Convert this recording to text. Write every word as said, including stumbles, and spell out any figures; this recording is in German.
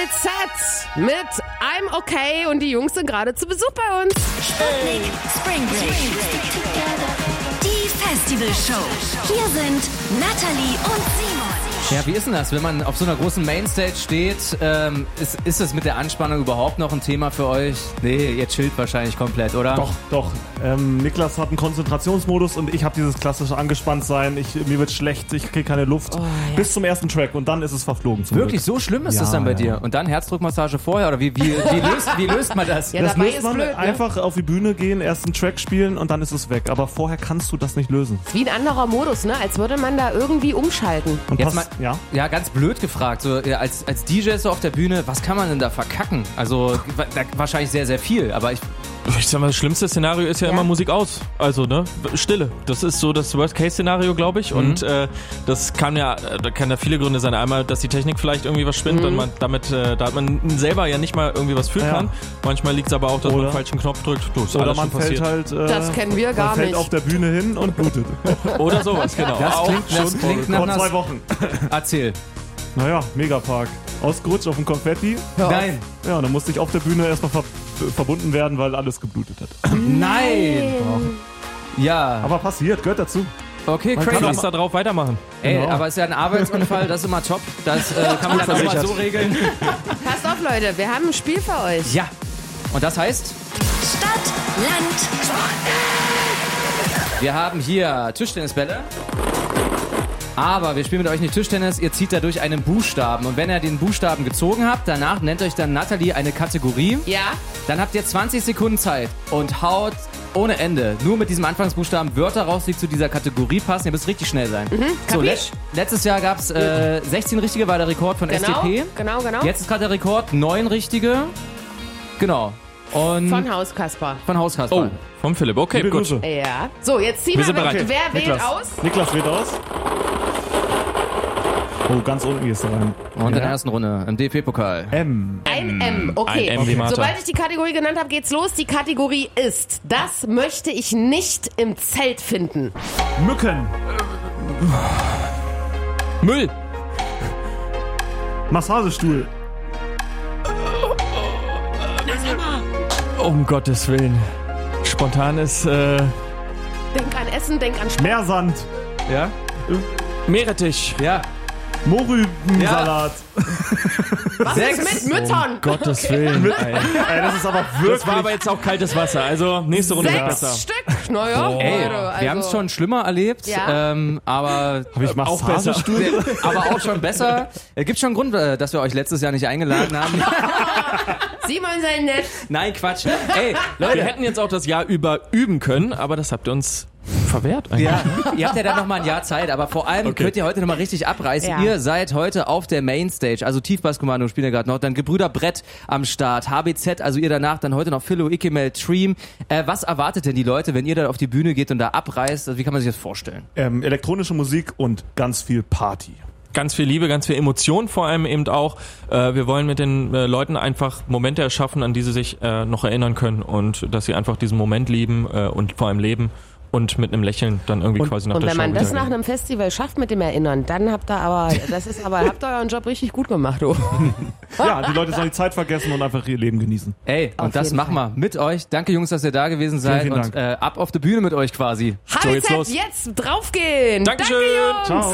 Z mit I'm Okay und die Jungs sind gerade zu Besuch bei uns. Sputnik Spring Break. Die Festivalshow. Hier sind Natalie und Simon. Ja, wie ist denn das, wenn man auf so einer großen Mainstage steht? Ähm, ist, ist das mit der Anspannung überhaupt noch ein Thema für euch? Nee, ihr chillt wahrscheinlich komplett, oder? Doch, doch. Ähm, Niklas hat einen Konzentrationsmodus und ich habe dieses klassische Angespanntsein. Ich, mir wird schlecht, ich kriege keine Luft. Oh, ja. Bis zum ersten Track und dann ist es verflogen. Zum Wirklich, Glück. so schlimm ist Ja, das dann bei ja. dir? Und dann Herzdruckmassage vorher? Oder wie, wie, wie, löst, wie löst man das? Ja, Das dabei löst ist man blöd, ne? einfach auf die Bühne gehen, erst einen Track spielen und dann ist es weg. Aber vorher kannst du das nicht lösen. Ist wie ein anderer Modus, ne? Als würde man da irgendwie umschalten. Und Jetzt pass, mal- ja. Ja, ganz blöd gefragt. So, ja, als, als D J so auf der Bühne, was kann man denn da verkacken? Also wa- da, wahrscheinlich sehr, sehr viel. Aber ich, Ich sag mal, das schlimmste Szenario ist ja, Ja. immer Musik aus. Also, ne? Stille. Das ist so das Worst-Case-Szenario, glaube ich. Und äh, das kann ja, da kann da viele Gründe sein. Einmal, dass die Technik vielleicht irgendwie was spinnt und man damit, äh, da hat man selber ja nicht mal irgendwie was fühlen Ja. kann. Manchmal liegt es aber auch, dass man Oder- den falschen Knopf drückt. Du, ist Oder alles man schon fällt passiert. halt. Äh, Das kennen wir gar man fällt nicht. auf der Bühne hin und blutet. Oder sowas, genau. das Auch klingt, das schon klingt nach Vor zwei einer... Wochen. Erzähl. Naja, Megapark. Ausgerutscht auf dem Konfetti. Nein. Ja, und dann musste ich auf der Bühne erstmal ver verbunden werden, weil alles geblutet hat. Nein. Ja, Aber passiert, gehört dazu. okay, man crazy. kann Lass da drauf weitermachen. Ey, Genau. aber es ist ja ein Arbeitsunfall, das ist immer top. Das äh, kann man dann auch mal so regeln. Passt auf, Leute, wir haben ein Spiel für euch. Ja. Und das heißt, Stadt, Land, wir haben hier Tischtennisbälle. Aber wir spielen mit euch nicht Tischtennis, ihr zieht dadurch einen Buchstaben. Und wenn ihr den Buchstaben gezogen habt, danach nennt euch dann Natalie eine Kategorie. Ja? Dann habt ihr zwanzig Sekunden Zeit und haut ohne Ende nur mit diesem Anfangsbuchstaben Wörter raus, die zu dieser Kategorie passen. Ihr müsst richtig schnell sein. so, kapisch? let letztes Jahr gab es äh, sechzehn richtige, war der Rekord von Genau, S D P. genau, genau. Jetzt ist gerade der Rekord, neun richtige. Genau. Und Von Haus Kasper. von Haus Kasper. Oh, vom Philipp. Okay, Liebe gut. Grüße. Ja. So, jetzt zieh Wir mal sind weg. bereit. Wer wählt Niklas. aus? Niklas wählt aus. Oh, ganz unten gehst du rein. Und in der ersten Runde im D F B-Pokal. M. Ein M, okay. Ein M wie Martha. Sobald ich die Kategorie genannt habe, geht's los. Die Kategorie ist: Das möchte ich nicht im Zelt finden. Mücken. Müll. Massagestuhl. Um Gottes Willen. Spontan ist, äh, Denk an Essen, denk an Sport. Meersand. Ja? Meerrettich. Ja. Mohrrübensalat. Was ist mit Müttern? Um Gottes Willen. Ey. Ey, das ist aber wirklich... Das war aber jetzt auch kaltes Wasser. Also, nächste Runde wird besser. Sechs Stück. Naja, Ey, Leute, also. wir haben es schon schlimmer erlebt, Ja. ähm, aber Hab ich Massagestuhl? aber auch schon besser. Es gibt schon einen Grund, äh, dass wir euch letztes Jahr nicht eingeladen haben. Simon sei nett. Nein, Quatsch. Ey, Wir Leute, hätten jetzt auch das Jahr über üben können, aber das habt ihr uns verwehrt eigentlich. ja, ihr habt ja dann noch mal ein Jahr Zeit, aber vor allem Okay. könnt ihr heute noch mal richtig abreißen. Ja. Ihr seid heute auf der Mainstage, also Tiefbasskommando spielen ja gerade noch, dann Gebrüder Brett am Start, H B Z, also ihr danach, dann heute noch Philo, Ikemel, Tream. Äh, was erwartet denn die Leute, wenn ihr da auf die Bühne geht und da abreißt? Also wie kann man sich das vorstellen? Ähm, elektronische Musik und ganz viel Party. Ganz viel Liebe, ganz viel Emotion vor allem eben auch. Äh, wir wollen mit den äh, Leuten einfach Momente erschaffen, an die sie sich äh, noch erinnern können und dass sie einfach diesen Moment lieben äh, und vor allem leben und mit einem Lächeln dann irgendwie Und- quasi nach Und der wenn Show man das wieder nach gehen. einem Festival schafft mit dem Erinnern, dann habt ihr aber, das ist aber, habt ihr euren Job richtig gut gemacht, du. Ja, die Leute sollen die Zeit vergessen und einfach ihr Leben genießen. Ey, Auf und das jeden machen wir mit euch. Danke Jungs, dass ihr da gewesen seid vielen und Dank. äh, ab auf die Bühne mit euch quasi. So, jetzt H B Z, los. jetzt draufgehen. Dankeschön. Danke, Jungs. Ciao.